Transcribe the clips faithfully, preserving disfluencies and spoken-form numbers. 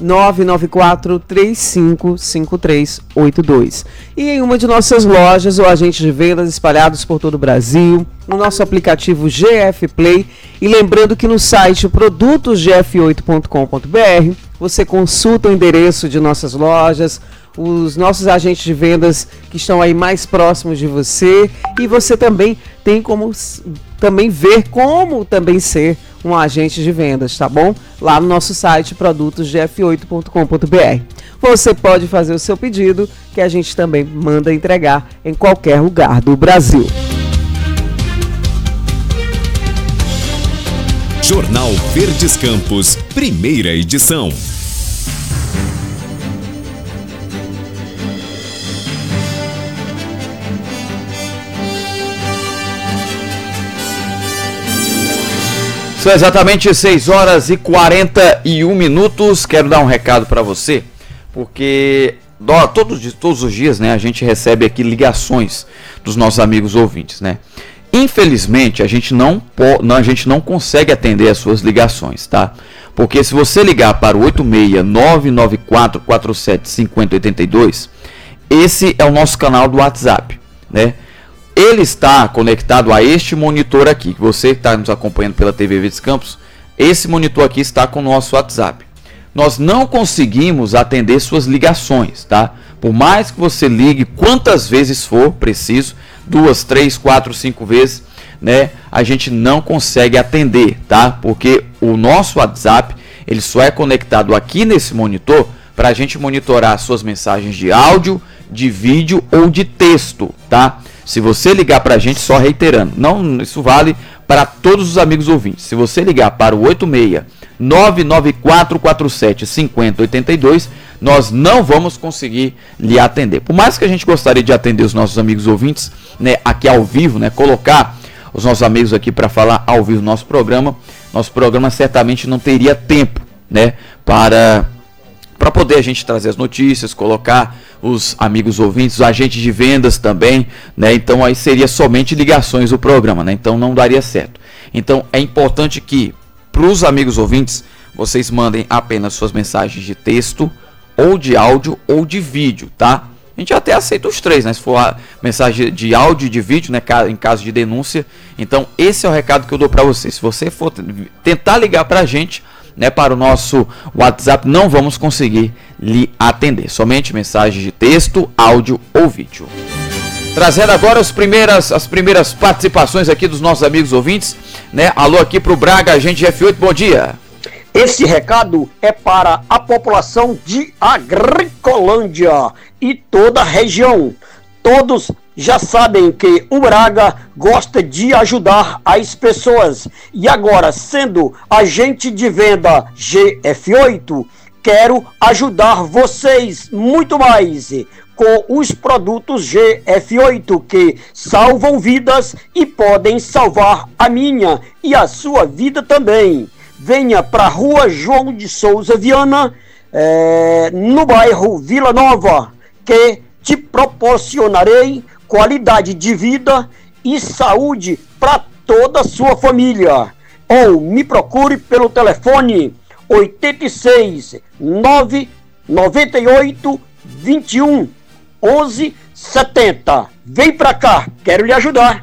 nove nove quatro, três cinco cinco três oito dois. E em uma de nossas lojas ou agentes de vendas espalhados por todo o Brasil, no nosso aplicativo G F Play. E lembrando que no site produtos g f oito ponto com ponto b r você consulta o endereço de nossas lojas, os nossos agentes de vendas que estão aí mais próximos de você, e você também tem como também ver como também ser um agente de vendas, tá bom? Lá no nosso site produtos g f oito ponto com ponto b r. Você pode fazer o seu pedido, que a gente também manda entregar em qualquer lugar do Brasil. Jornal Verdes Campos, primeira edição. São exatamente seis horas e quarenta e um minutos. Quero dar um recado para você, porque todos, todos os dias, né, a gente recebe aqui ligações dos nossos amigos ouvintes, né? Infelizmente, a gente não, não, a gente não consegue atender as suas ligações, tá? Porque se você ligar para o oito seis nove nove quatro quatro sete cinco zero oito dois, esse é o nosso canal do WhatsApp, né? Ele está conectado a este monitor aqui, que você está nos acompanhando pela T V Verdes Campos, esse monitor aqui está com o nosso WhatsApp. Nós não conseguimos atender suas ligações, tá? Por mais que você ligue quantas vezes for preciso, duas, três, quatro, cinco vezes, né? A gente não consegue atender, tá? Porque o nosso WhatsApp, ele só é conectado aqui nesse monitor para a gente monitorar suas mensagens de áudio, de vídeo ou de texto, tá? Se você ligar para a gente, só reiterando, não, isso vale para todos os amigos ouvintes. Se você ligar para o oito seis nove nove quatro quatro sete cinco zero oito dois, nós não vamos conseguir lhe atender. Por mais que a gente gostaria de atender os nossos amigos ouvintes, né, aqui ao vivo, né, colocar os nossos amigos aqui para falar ao vivo no nosso programa, nosso programa certamente não teria tempo, né, para... para poder a gente trazer as notícias, colocar os amigos ouvintes, os agentes de vendas também, né? Então aí seria somente ligações o programa, né? Então não daria certo. Então é importante que para os amigos ouvintes vocês mandem apenas suas mensagens de texto, ou de áudio, ou de vídeo, tá? A gente até aceita os três, né? Se for a mensagem de áudio e de vídeo, né? Em caso de denúncia. Então esse é o recado que eu dou para vocês. Se você for tentar ligar para a gente, né, para o nosso WhatsApp, não vamos conseguir lhe atender. Somente mensagens de texto, áudio ou vídeo. Trazendo agora as primeiras, as primeiras participações aqui dos nossos amigos ouvintes, né? Alô aqui para o Braga, agente F oito, bom dia. Esse recado é para a população de Agricolândia e toda a região. Todos já sabem que o Braga gosta de ajudar as pessoas. E agora, sendo agente de venda G F oito, quero ajudar vocês muito mais com os produtos G F oito que salvam vidas e podem salvar a minha e a sua vida também. Venha para a Rua João de Souza Viana, é, no bairro Vila Nova, que te proporcionarei qualidade de vida e saúde para toda a sua família. Ou me procure pelo telefone oito seis nove nove oito dois um onze setenta. Vem pra cá, quero lhe ajudar.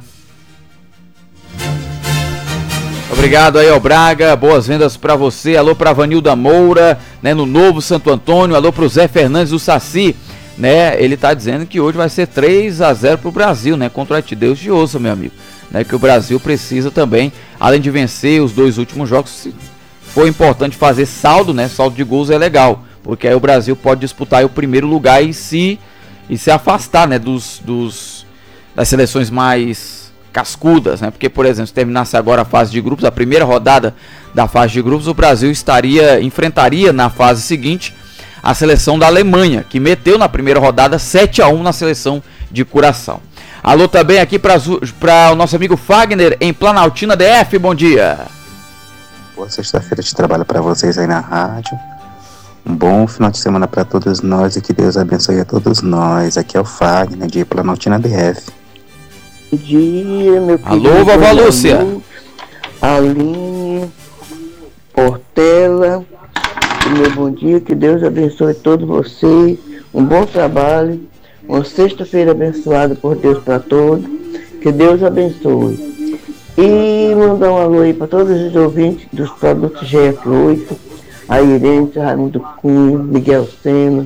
Obrigado aí ao Braga, boas vendas para você. Alô para Vanilda Moura, né, no Novo Santo Antônio. Alô para o Zé Fernandes do Saci. Né, ele está dizendo que hoje vai ser três a zero para o Brasil, né, contra o Atideus de Ouça, meu amigo, né, que o Brasil precisa também, além de vencer os dois últimos jogos, foi importante fazer saldo, né, saldo de gols é legal, porque aí o Brasil pode disputar aí o primeiro lugar e se, e se afastar, né, dos, dos, das seleções mais cascudas, né, porque, por exemplo, se terminasse agora a fase de grupos, a primeira rodada da fase de grupos, o Brasil estaria, enfrentaria na fase seguinte a seleção da Alemanha, que meteu na primeira rodada sete a um na seleção de Curaçao. Alô também aqui para o nosso amigo Fagner, em Planaltina D F, bom dia. Boa sexta-feira de trabalho para vocês aí na rádio. Um bom final de semana para todos nós e que Deus abençoe a todos nós. Aqui é o Fagner, de Planaltina D F. Bom dia, meu querido. Alô, vovó Lúcia. Aline, Portela, meu bom dia, que Deus abençoe todos vocês, um bom trabalho, uma sexta-feira abençoada por Deus para todos, que Deus abençoe. E mandar um alô aí para todos os ouvintes dos produtos G F oito, a Irene, Raimundo Cunha, Miguel Sena,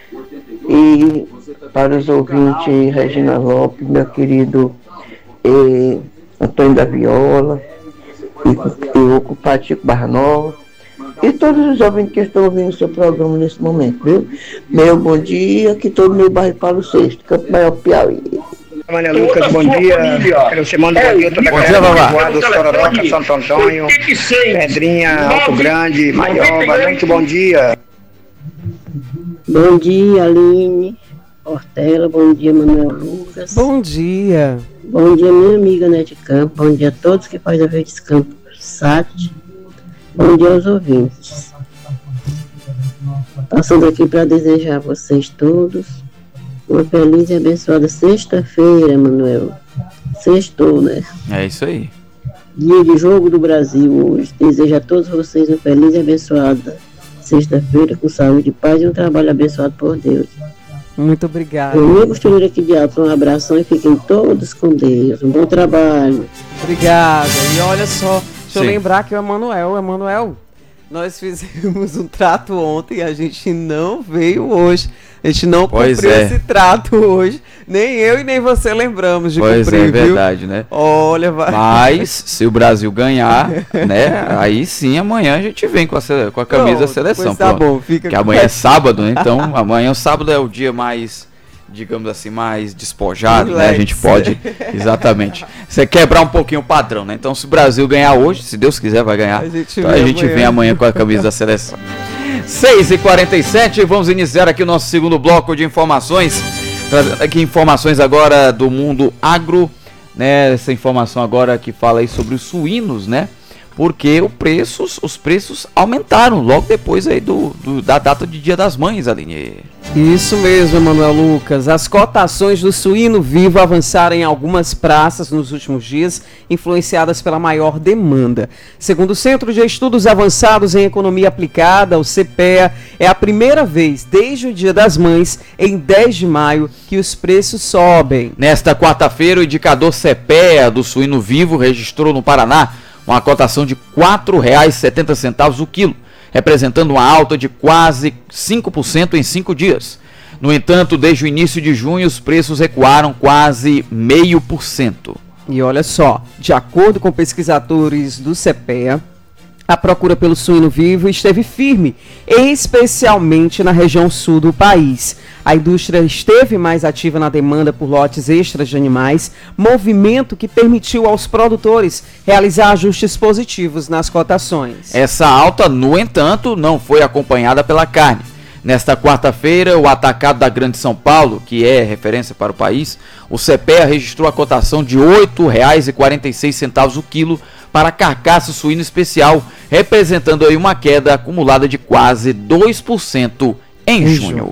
e para os ouvintes Regina Lopes, meu querido eh, Antônio da Viola, e, e o compadre Chico Barnova, e todos os ouvintes que estão ouvindo o seu programa nesse momento, viu? Meu bom dia, que todo meu bairro Paulo sexto, Campo Maior, Piauí. Mané Lucas, bom dia. Quero ser manda bom dia, toda a galera do Sororoca, Santo Antônio, Pedrinha, Alto Grande, Maior, muito bom dia. Bom dia, Aline Portela, bom dia, Manuel Lucas. Bom dia. Bom dia, minha amiga Nete Campo, bom dia a todos que fazem a Verdes Campo Sat. Bom dia aos ouvintes. Passando aqui para desejar a vocês todos uma feliz e abençoada sexta-feira, Manuel. Sextou, né? É isso aí. Dia de jogo do Brasil hoje. Desejo a todos vocês uma feliz e abençoada sexta-feira, com saúde, paz e um trabalho abençoado por Deus. Muito obrigado. Eu costureira aqui de alto, um abração e fiquem todos com Deus. Um bom trabalho. Obrigada. E olha só, deixa Sim. eu lembrar que o Emanuel, Emanuel, nós fizemos um trato ontem e a gente não veio hoje. A gente não Pois cumpriu é. esse trato hoje. Nem eu e nem você lembramos de Pois cumprir, é, viu? verdade, né? Olha, vai. Mas, se o Brasil ganhar, né? Aí sim, amanhã a gente vem com a, sele- com a camisa da Pronto, seleção. pois tá pronto. bom, fica Que com amanhã é essa. sábado, né? Então, amanhã o sábado é o dia mais, digamos assim, mais despojado, né? A gente Relax. pode, exatamente. Você quebrar um pouquinho o padrão, né? Então, se o Brasil ganhar hoje, se Deus quiser vai ganhar, A gente então a vem gente amanhã. vem amanhã com a camisa da seleção. seis e quarenta e sete, vamos iniciar aqui o nosso segundo bloco de informações. Trazendo aqui informações agora do mundo agro, né? Essa informação agora que fala aí sobre os suínos, né? Porque o preços, os preços aumentaram logo depois aí do, do- da data de Dia das Mães, Aline. Isso mesmo, Emanuel Lucas. As cotações do suíno vivo avançaram em algumas praças nos últimos dias, influenciadas pela maior demanda. Segundo o Centro de Estudos Avançados em Economia Aplicada, o C P E A, é a primeira vez desde o Dia das Mães, em dez de maio, que os preços sobem. Nesta quarta-feira, o indicador C P E A do suíno vivo registrou no Paraná uma cotação de quatro reais e setenta centavos o quilo, representando uma alta de quase cinco por cento em cinco dias. No entanto, desde o início de junho, os preços recuaram quase meio por cento. E olha só, de acordo com pesquisadores do C P E A, a procura pelo suíno vivo esteve firme, especialmente na região sul do país. A indústria esteve mais ativa na demanda por lotes extras de animais, movimento que permitiu aos produtores realizar ajustes positivos nas cotações. Essa alta, no entanto, não foi acompanhada pela carne. Nesta quarta-feira, o atacado da Grande São Paulo, que é referência para o país, o C P E A registrou a cotação de oito reais e quarenta e seis centavos o quilo para carcaça suína especial, representando aí uma queda acumulada de quase dois por cento em junho.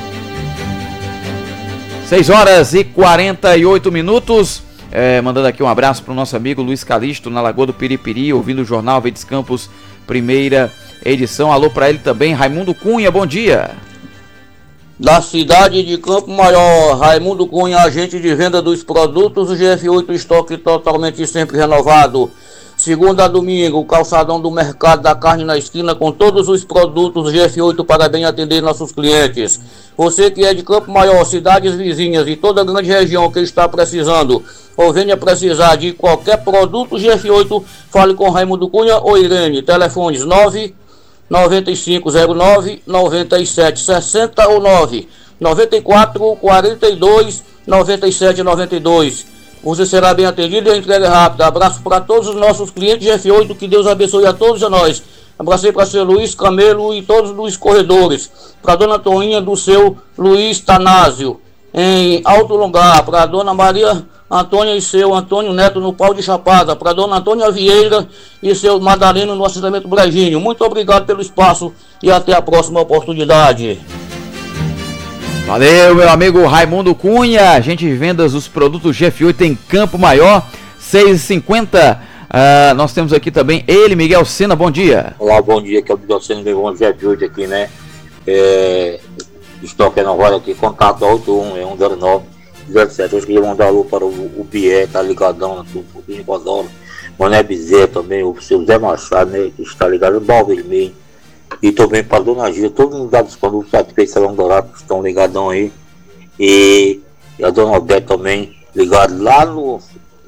seis horas e quarenta e oito minutos. É, mandando aqui um abraço para o nosso amigo Luiz Calixto, na Lagoa do Piripiri, ouvindo o Jornal Verdes Campos, primeira edição. Alô para ele também, Raimundo Cunha, bom dia. Da cidade de Campo Maior, Raimundo Cunha, agente de venda dos produtos, o G F oito estoque totalmente sempre renovado. Segunda a domingo, o calçadão do mercado da carne na esquina com todos os produtos do G F oito para bem atender nossos clientes. Você que é de Campo Maior, cidades vizinhas e toda a grande região que está precisando ou venha precisar de qualquer produto G F oito, fale com Raimundo Cunha ou Irene. Telefones nove nove cinco zero nove nove sete seis zero ou nove nove quatro quatro dois nove sete nove dois. Você será bem atendido e a entrega é rápida. Abraço para todos os nossos clientes G F oito, que Deus abençoe a todos e a nós. Abracei para seu Luiz Camelo e todos os corredores. Para dona Toninha do seu Luiz Tanásio, em Alto Longar. Para dona Maria Antônia e seu Antônio Neto no Pau de Chapada. Para dona Antônia Vieira e seu Madaleno no assentamento Brejinho. Muito obrigado pelo espaço e até a próxima oportunidade. Valeu, meu amigo Raimundo Cunha, agente de vendas dos produtos G F oito em Campo Maior, seis e cinquenta. Uh, nós temos aqui também ele, Miguel Sena, bom dia. Olá, bom dia, que é o Miguel Sena, meu irmão Zé de hoje aqui, né? É, estou aqui na hora aqui, contato oito um um zero nove zero sete. Hoje queria mandar alô para o, o Pierre, tá ligadão, um pouquinho com a Dora. Mané Bezerra também, o seu Zé Machado, né? Que está ligado no Bal Vermelho. E também para a Dona Gil, todos os dados quando o satisfeito Salão Dourado que estão ligadão aí. E, e a Dona Odete também, ligado lá no.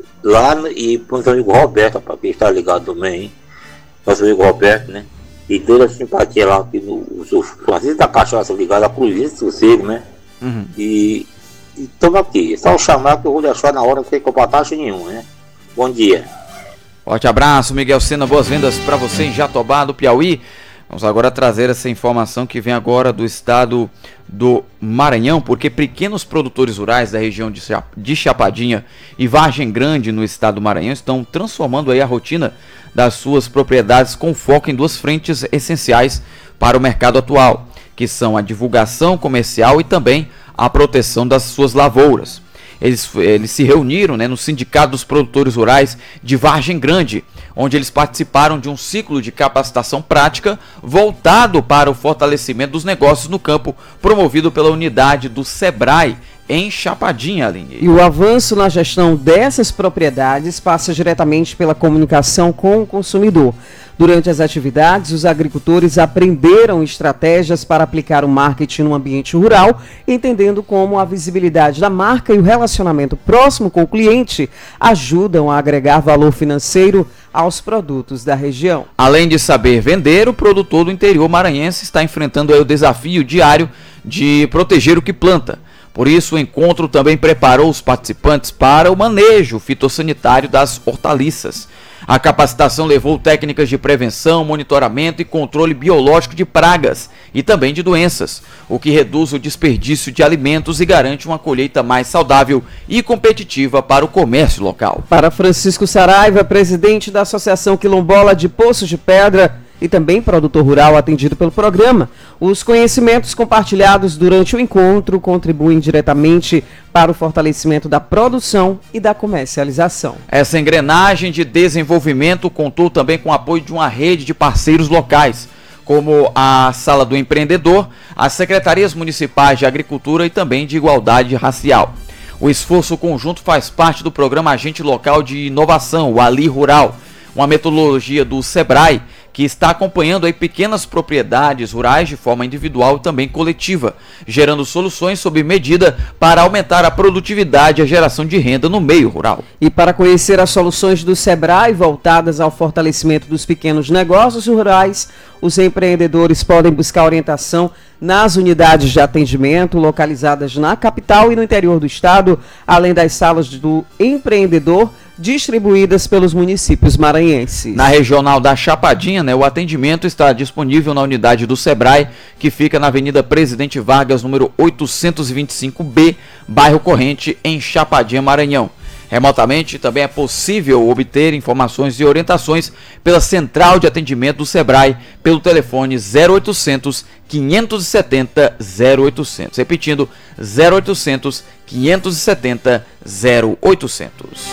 Lá no, e para o amigo Roberto, para quem está ligado também, hein? Nosso amigo Roberto, né? E toda a simpatia lá, aqui no, o Francisco da Cachaça ligado, a Cruz de Sossego, né? Uhum. E estamos aqui, é só chamar que eu vou deixar na hora, não tem taxa nenhuma, né? Bom dia. Forte abraço, Miguel Sena, boas vendas para você em Jatobá, do Piauí. Vamos agora trazer essa informação que vem agora do estado do Maranhão, porque pequenos produtores rurais da região de Chapadinha e Vargem Grande, no estado do Maranhão, estão transformando aí a rotina das suas propriedades com foco em duas frentes essenciais para o mercado atual, que são a divulgação comercial e também a proteção das suas lavouras. Eles, eles se reuniram, né, no Sindicato dos Produtores Rurais de Vargem Grande, onde eles participaram de um ciclo de capacitação prática voltado para o fortalecimento dos negócios no campo, promovido pela unidade do Sebrae em Chapadinha, Aline. E o avanço na gestão dessas propriedades passa diretamente pela comunicação com o consumidor. Durante as atividades, os agricultores aprenderam estratégias para aplicar o marketing no ambiente rural, entendendo como a visibilidade da marca e o relacionamento próximo com o cliente ajudam a agregar valor financeiro aos produtos da região. Além de saber vender, o produtor do interior maranhense está enfrentando aí o desafio diário de proteger o que planta. Por isso, o encontro também preparou os participantes para o manejo fitossanitário das hortaliças. A capacitação levou técnicas de prevenção, monitoramento e controle biológico de pragas e também de doenças, o que reduz o desperdício de alimentos e garante uma colheita mais saudável e competitiva para o comércio local. Para Francisco Saraiva, presidente da Associação Quilombola de Poços de Pedra e também produtor rural atendido pelo programa, os conhecimentos compartilhados durante o encontro contribuem diretamente para o fortalecimento da produção e da comercialização. Essa engrenagem de desenvolvimento contou também com o apoio de uma rede de parceiros locais, como a Sala do Empreendedor, as Secretarias Municipais de Agricultura e também de Igualdade Racial. O esforço conjunto faz parte do programa Agente Local de Inovação, o Ali Rural, uma metodologia do Sebrae, que está acompanhando aí pequenas propriedades rurais de forma individual e também coletiva, gerando soluções sob medida para aumentar a produtividade e a geração de renda no meio rural. E para conhecer as soluções do Sebrae voltadas ao fortalecimento dos pequenos negócios rurais, os empreendedores podem buscar orientação nas unidades de atendimento localizadas na capital e no interior do estado, além das salas do empreendedor distribuídas pelos municípios maranhenses. Na regional da Chapadinha, né, o atendimento está disponível na unidade do Sebrae, que fica na Avenida Presidente Vargas, número oitocentos e vinte e cinco B, bairro Corrente, em Chapadinha, Maranhão. Remotamente, também é possível obter informações e orientações pela Central de Atendimento do Sebrae, pelo telefone zero oitocentos, quinhentos e setenta, zero oitocentos. Repetindo, zero oitocentos, quinhentos e setenta, zero oitocentos.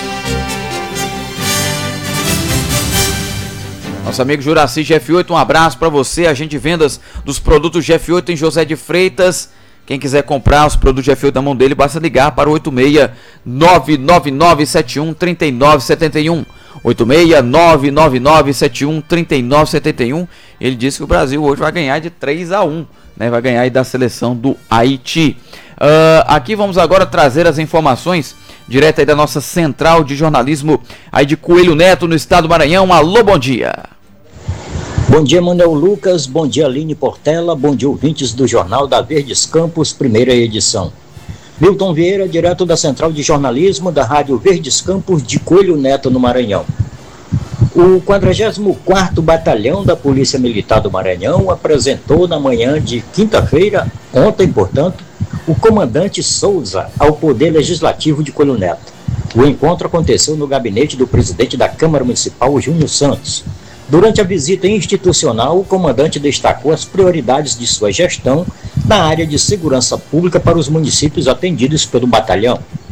Nosso amigo Juraci G F oito, um abraço para você, agente de vendas dos produtos G F oito em José de Freitas. Quem quiser comprar os produtos G F oito da mão dele, basta ligar para o oito seis nove nove nove sete um três nove sete um. oito seis nove nove nove sete um três nove sete um. Ele disse que o Brasil hoje vai ganhar de três a um, né? Vai ganhar aí da seleção do Haiti. Uh, aqui vamos agora trazer as informações direto aí da nossa central de jornalismo aí de Coelho Neto, no estado do Maranhão. Alô, bom dia. Bom dia, Manuel Lucas, bom dia, Aline Portela, bom dia, ouvintes do Jornal da Verdes Campos, primeira edição. Milton Vieira, direto da Central de Jornalismo da Rádio Verdes Campos de Coelho Neto, no Maranhão. O quadragésimo quarto Batalhão da Polícia Militar do Maranhão apresentou na manhã de quinta-feira, ontem, portanto, o comandante Souza ao Poder Legislativo de Coelho Neto. O encontro aconteceu no gabinete do presidente da Câmara Municipal, Júnior Santos. Durante a visita institucional, o comandante destacou as prioridades de sua gestão na área de segurança pública para os municípios atendidos pelo batalhão.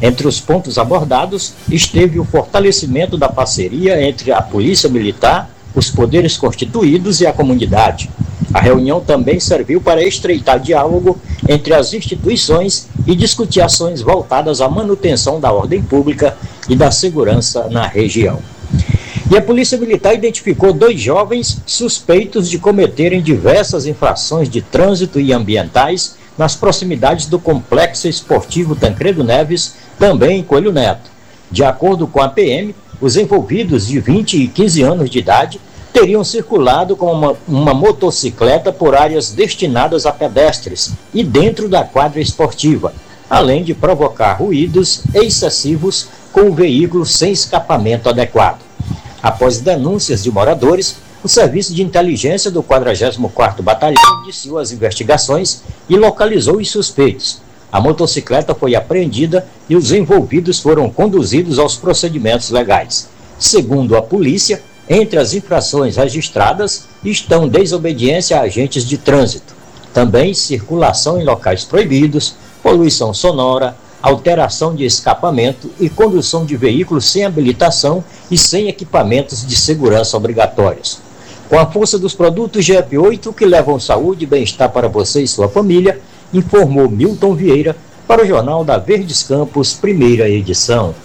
Entre os pontos abordados esteve o fortalecimento da parceria entre a Polícia Militar, os poderes constituídos e a comunidade. A reunião também serviu para estreitar diálogo entre as instituições e discutir ações voltadas à manutenção da ordem pública e da segurança na região. E a Polícia Militar identificou dois jovens suspeitos de cometerem diversas infrações de trânsito e ambientais nas proximidades do Complexo Esportivo Tancredo Neves, também em Coelho Neto. De acordo com a P M, os envolvidos de vinte e quinze anos de idade teriam circulado com uma, uma motocicleta por áreas destinadas a pedestres e dentro da quadra esportiva, além de provocar ruídos excessivos com o veículo sem escapamento adequado. Após denúncias de moradores, o Serviço de Inteligência do quadragésimo quarto Batalhão iniciou as investigações e localizou os suspeitos. A motocicleta foi apreendida e os envolvidos foram conduzidos aos procedimentos legais. Segundo a polícia, entre as infrações registradas estão desobediência a agentes de trânsito, também circulação em locais proibidos, poluição sonora, alteração de escapamento e condução de veículos sem habilitação e sem equipamentos de segurança obrigatórios. Com a força dos produtos G F oito que levam saúde e bem-estar para você e sua família, informou Milton Vieira para o Jornal da Verdes Campos, primeira edição.